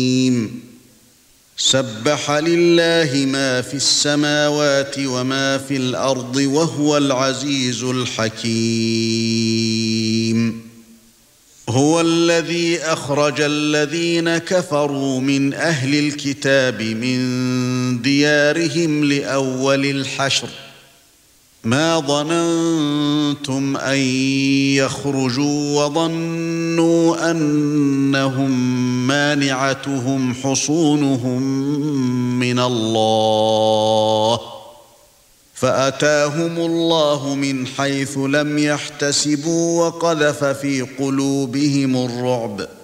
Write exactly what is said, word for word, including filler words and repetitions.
سبح لله ما في السماوات وما في الأرض وهو العزيز الحكيم هو الذي أخرج الذين كفروا من أهل الكتاب من ديارهم لأول الحشر ما ظننتم أن يخرجوا وظنوا أنهم مانعتهم حصونهم من الله فأتاهم الله من حيث لم يحتسبوا وقذف في قلوبهم الرعب